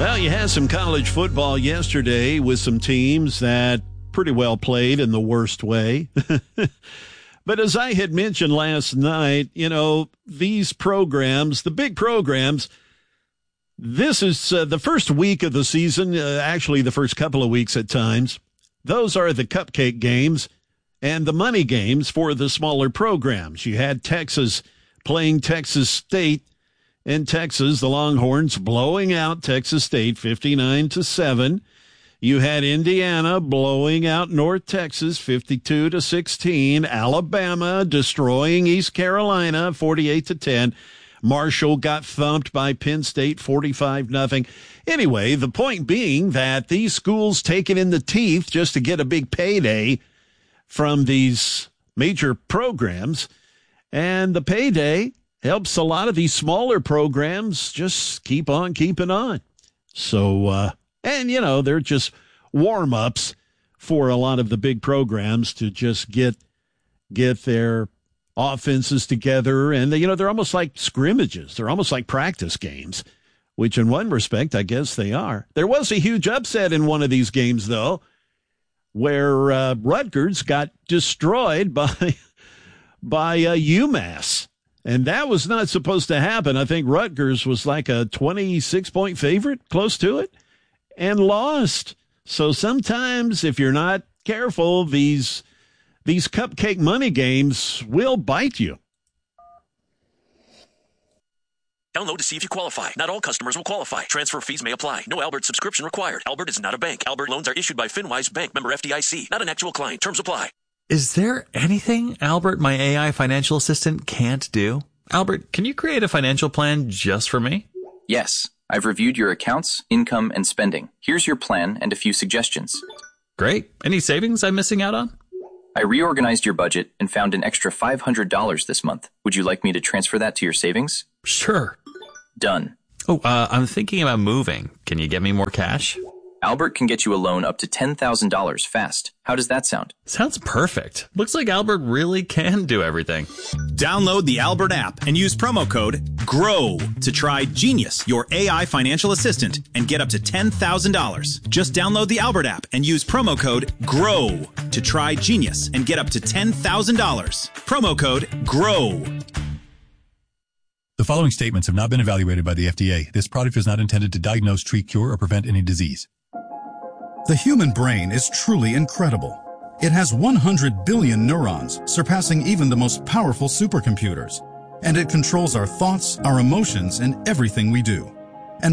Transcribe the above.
Well, you had some college football yesterday with some teams that pretty well played in the worst way. But as I had mentioned last night, these programs, the big programs, this is the first week of the season, actually the first couple of weeks at times. Those are the cupcake games and the money games for the smaller programs. You had Texas playing Texas State in Texas, the Longhorns blowing out Texas State 59-7. You had Indiana blowing out North Texas 52-16. Alabama destroying East Carolina 48-10. Marshall got thumped by Penn State 45-0. Anyway, the point being that these schools take it in the teeth just to get a big payday from these major programs, and the payday helps a lot of these smaller programs just keep on keeping on. So, they're just warm-ups for a lot of the big programs to just get their offenses together. And, they're almost like scrimmages. They're almost like practice games, which in one respect, I guess they are. There was a huge upset in one of these games, though, where Rutgers got destroyed by UMass. And that was not supposed to happen. I think Rutgers was like a 26-point favorite, close to it, and lost. So sometimes if you're not careful, these cupcake money games will bite you. Download to see if you qualify. Not all customers will qualify. Transfer fees may apply. No Albert subscription required. Albert is not a bank. Albert loans are issued by FinWise Bank, member FDIC. Not an actual client. Terms apply. Is there anything Albert, my AI financial assistant, can't do? Albert, can you create a financial plan just for me? Yes. I've reviewed your accounts, income, and spending. Here's your plan and a few suggestions. Great. Any savings I'm missing out on? I reorganized your budget and found an extra $500 this month. Would you like me to transfer that to your savings? Sure. Done. Oh, I'm thinking about moving. Can you get me more cash? Albert can get you a loan up to $10,000 fast. How does that sound? Sounds perfect. Looks like Albert really can do everything. Download the Albert app and use promo code GROW to try Genius, your AI financial assistant, and get up to $10,000. Just download the Albert app and use promo code GROW to try Genius and get up to $10,000. Promo code GROW. The following statements have not been evaluated by the FDA. This product is not intended to diagnose, treat, cure, or prevent any disease. The human brain is truly incredible. It has 100 billion neurons, surpassing even the most powerful supercomputers. And it controls our thoughts, our emotions, and everything we do.